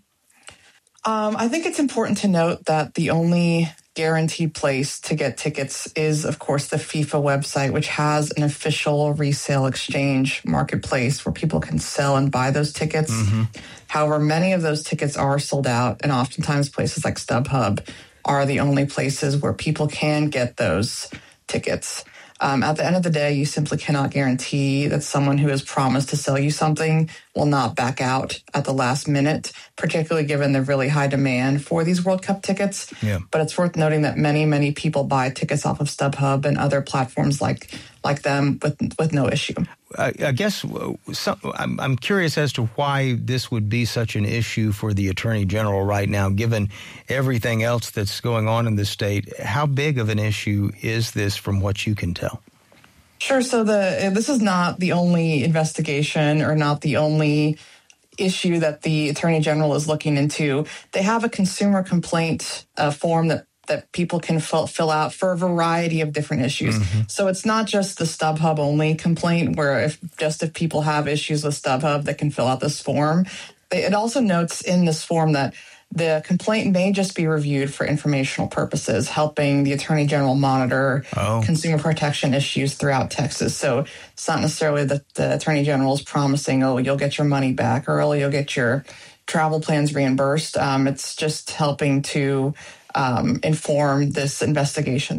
Um, I think it's important to note that the only guaranteed place to get tickets is, of course, the FIFA website, which has an official resale exchange marketplace where people can sell and buy those tickets. Mm-hmm. However, many of those tickets are sold out, and oftentimes places like StubHub are the only places where people can get those tickets. Um, at the end of the day, you simply cannot guarantee that someone who has promised to sell you something will not back out at the last minute, particularly given the really high demand for these World Cup tickets. Yeah. But it's worth noting that many, many people buy tickets off of StubHub and other platforms like like them with with no issue. I, I guess some, I'm, I'm curious as to why this would be such an issue for the Attorney General right now, given everything else that's going on in the state. How big of an issue is this from what you can tell? Sure. So the this is not the only investigation or not the only issue that the Attorney General is looking into. They have a consumer complaint uh, form that that people can fill, fill out for a variety of different issues. Mm-hmm. So it's not just the StubHub only complaint where if just if people have issues with StubHub, they can fill out this form. It also notes in this form that the complaint may just be reviewed for informational purposes, helping the Attorney General monitor oh. consumer protection issues throughout Texas. So it's not necessarily that the Attorney General is promising, oh, you'll get your money back or oh, you'll get your travel plans reimbursed. Um, it's just helping to Um, inform this investigation.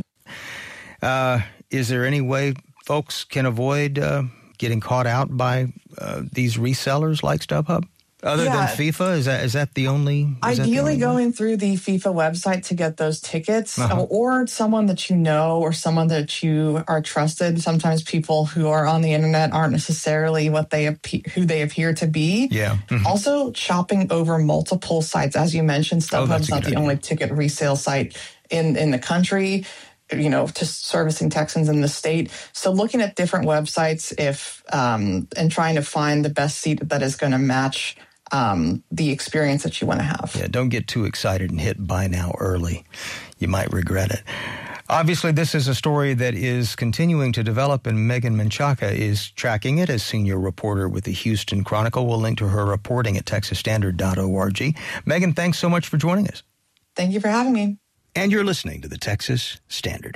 Uh, is there any way folks can avoid uh, getting caught out by uh, these resellers like StubHub? Other yeah. than FIFA, is that is that the only? Ideally, the only going one? through the FIFA website to get those tickets, uh-huh. or someone that you know, or someone that you are trusted. Sometimes people who are on the internet aren't necessarily what they appe- who they appear to be. Yeah. Mm-hmm. Also, shopping over multiple sites, as you mentioned, StubHub's oh, not the idea. only ticket resale site in in the country. You know, just servicing Texans in the state. So looking at different websites, if um, and trying to find the best seat that is going to match Um, the experience that you want to have. Yeah, don't get too excited and hit buy now early. You might regret it. Obviously, this is a story that is continuing to develop, and Megan Menchaca is tracking it as senior reporter with the Houston Chronicle. We'll link to her reporting at texas standard dot org. Megan, thanks so much for joining us. Thank you for having me. And you're listening to the Texas Standard.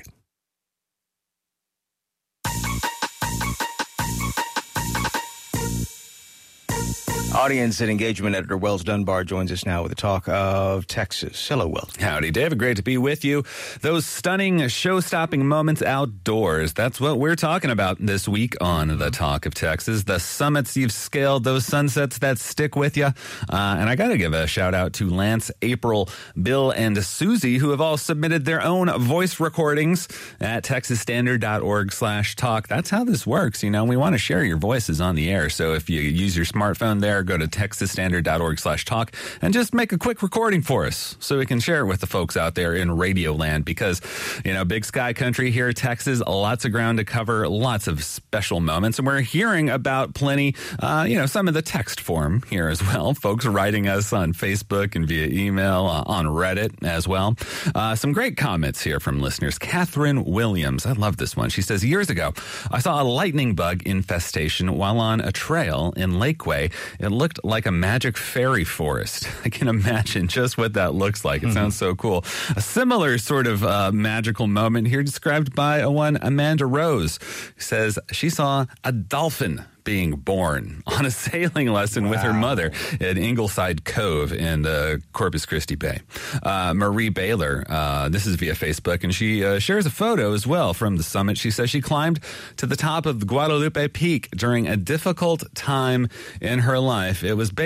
Audience and engagement editor Wells Dunbar joins us now with a talk of Texas. Hello, Wells. Howdy, David. Great to be with you. Those stunning, show-stopping moments outdoors. That's what we're talking about this week on The Talk of Texas. The summits you've scaled, those sunsets that stick with you. Uh, and I got to give a shout-out to Lance, April, Bill, and Susie, who have all submitted their own voice recordings at texasstandard.org slash talk. That's how this works. You know, we want to share your voices on the air. So if you use your smartphone there, go to texasstandard.org slash talk and just make a quick recording for us so we can share it with the folks out there in Radio Land, because, you know, big sky country here, Texas, lots of ground to cover, lots of special moments. And we're hearing about plenty, uh, you know, some of the text form here as well. Folks writing us on Facebook and via email, uh, on Reddit as well. Uh, some great comments here from listeners. Catherine Williams, I love this one. She says, years ago, I saw a lightning bug infestation while on a trail in Lakeway. It looked like a magic fairy forest. I can imagine just what that looks like. It mm-hmm. sounds so cool. A similar sort of uh, magical moment here described by a one Amanda Rose, who says she saw a dolphin being born on a sailing lesson wow. with her mother at Ingleside Cove in uh, Corpus Christi Bay. Uh, Marie Baylor, uh, this is via Facebook, and she uh, shares a photo as well from the summit. She says she climbed to the top of the Guadalupe Peak during a difficult time in her life. It was